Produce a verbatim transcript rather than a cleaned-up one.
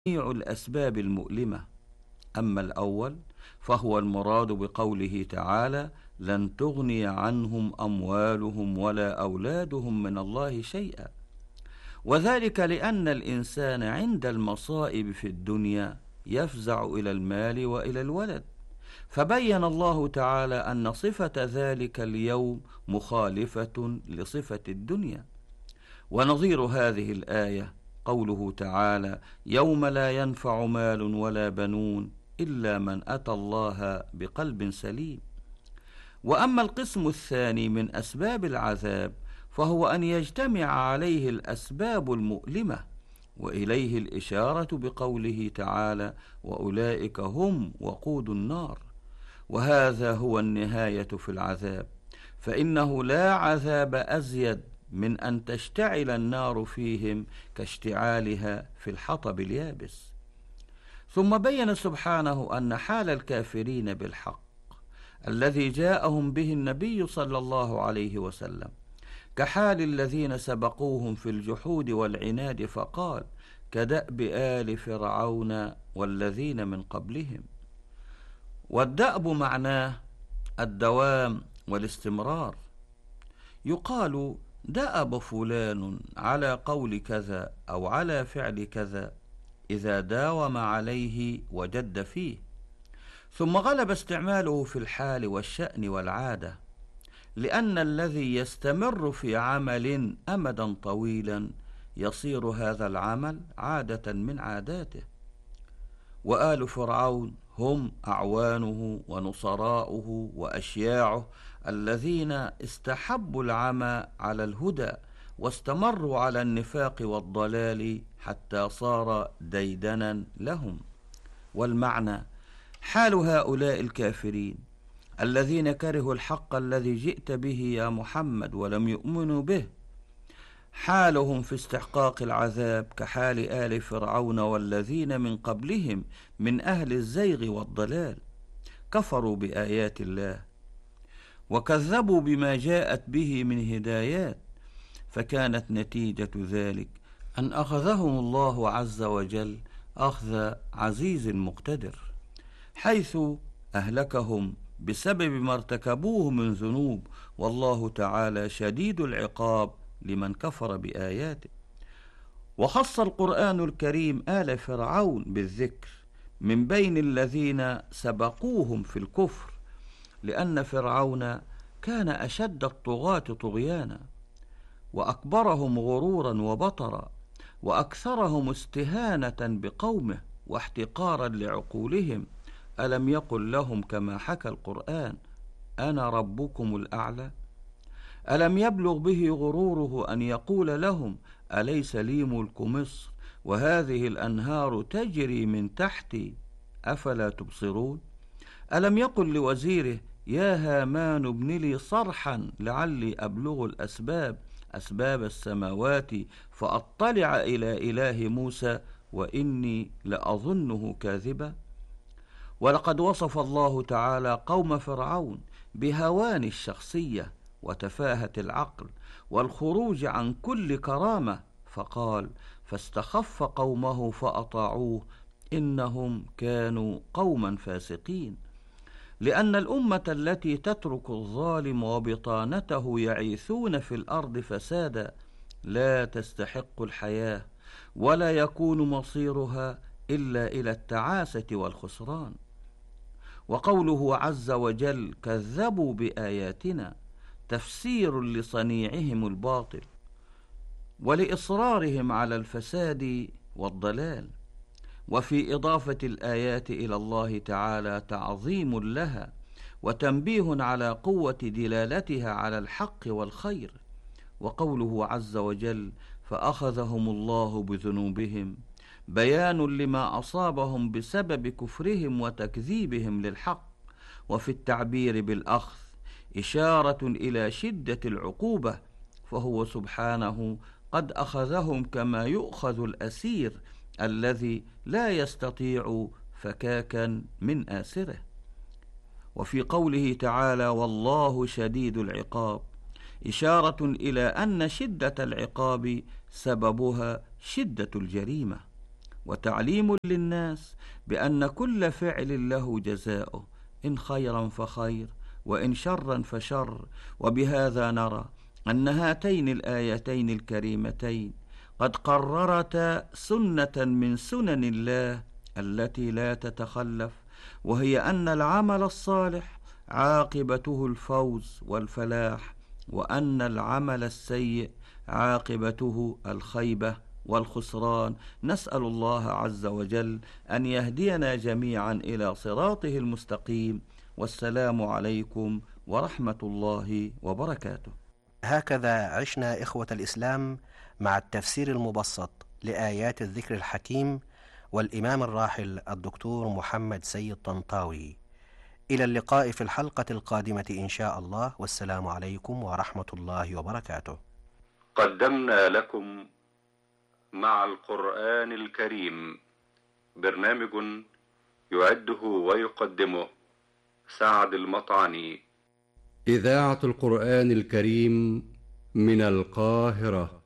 جميع الأسباب المؤلمة. أما الأول فهو المراد بقوله تعالى: لن تغني عنهم أموالهم ولا أولادهم من الله شيئا، وذلك لأن الإنسان عند المصائب في الدنيا يفزع إلى المال وإلى الولد، فبين الله تعالى أن صفة ذلك اليوم مخالفة لصفة الدنيا. ونظير هذه الآية قوله تعالى: يوم لا ينفع مال ولا بنون إلا من أتى الله بقلب سليم. وأما القسم الثاني من أسباب العذاب فهو أن يجتمع عليه الأسباب المؤلمة، وإليه الإشارة بقوله تعالى: وأولئك هم وقود النار. وهذا هو النهاية في العذاب، فإنه لا عذاب أزيد من أن تشتعل النار فيهم كاشتعالها في الحطب اليابس. ثم بين سبحانه أن حال الكافرين بالحق الذي جاءهم به النبي صلى الله عليه وسلم كحال الذين سبقوهم في الجحود والعناد، فقال: كدأب آل فرعون والذين من قبلهم. والدأب معناه الدوام والاستمرار. يقال: دأب فلان على قول كذا أو على فعل كذا إذا داوم عليه وجد فيه. ثم غلب استعماله في الحال والشأن والعادة، لأن الذي يستمر في عمل أمدا طويلا يصير هذا العمل عادة من عاداته. وآل فرعون هم أعوانه ونصراؤه وأشياعه الذين استحبوا العمى على الهدى واستمروا على النفاق والضلال حتى صار ديدنا لهم. والمعنى حال هؤلاء الكافرين الذين كرهوا الحق الذي جئت به يا محمد ولم يؤمنوا به، حالهم في استحقاق العذاب كحال آل فرعون والذين من قبلهم من أهل الزيغ والضلال، كفروا بآيات الله وكذبوا بما جاءت به من هدايات، فكانت نتيجة ذلك أن أخذهم الله عز وجل أخذ عزيز مقتدر، حيث أهلكهم بسبب ما ارتكبوه من ذنوب، والله تعالى شديد العقاب لمن كفر بآياته. وخص القرآن الكريم آل فرعون بالذكر من بين الذين سبقوهم في الكفر، لأن فرعون كان أشد الطغاة طغيانا، وأكبرهم غرورا وبطرا، وأكثرهم استهانة بقومه واحتقارا لعقولهم. ألم يقل لهم كما حكى القرآن: أنا ربكم الأعلى؟ ألم يبلغ به غروره أن يقول لهم: أليس لي ملك مصر وهذه الأنهار تجري من تحتي أفلا تبصرون؟ ألم يقل لوزيره: يا هامان ابن لي صرحا لعلي أبلغ الأسباب أسباب السماوات فأطلع إلى إله موسى وإني لأظنه كاذبا؟ ولقد وصف الله تعالى قوم فرعون بهوان الشخصية وتفاهة العقل والخروج عن كل كرامة، فقال: فاستخف قومه فأطاعوه إنهم كانوا قوما فاسقين. لأن الأمة التي تترك الظالم وبطانته يعيثون في الأرض فسادا لا تستحق الحياة، ولا يكون مصيرها إلا إلى التعاسة والخسران. وقوله عز وجل: كذبوا بآياتنا، تفسير لصنيعهم الباطل ولإصرارهم على الفساد والضلال. وفي إضافة الآيات إلى الله تعالى تعظيم لها وتنبيه على قوة دلالتها على الحق والخير. وقوله عز وجل: فأخذهم الله بذنوبهم، بيان لما أصابهم بسبب كفرهم وتكذيبهم للحق. وفي التعبير بالأخذ إشارة إلى شدة العقوبة، فهو سبحانه قد أخذهم كما يؤخذ الأسير الذي لا يستطيع فكاكا من آسره. وفي قوله تعالى: والله شديد العقاب، إشارة إلى أن شدة العقاب سببها شدة الجريمة. وتعليم للناس بأن كل فعل له جزاؤه، إن خيرا فخير وإن شرا فشر. وبهذا نرى أن هاتين الآيتين الكريمتين قد قررتا سنة من سنن الله التي لا تتخلف، وهي أن العمل الصالح عاقبته الفوز والفلاح، وأن العمل السيء عاقبته الخيبة والخسران. نسأل الله عز وجل أن يهدينا جميعا إلى صراطه المستقيم. والسلام عليكم ورحمة الله وبركاته. هكذا عشنا إخوة الإسلام مع التفسير المبسط لآيات الذكر الحكيم والإمام الراحل الدكتور محمد سيد طنطاوي. إلى اللقاء في الحلقة القادمة إن شاء الله، والسلام عليكم ورحمة الله وبركاته. قدمنا لكم مع القرآن الكريم برنامج يعده ويقدمه سعد المطعني. إذاعة القرآن الكريم من القاهرة.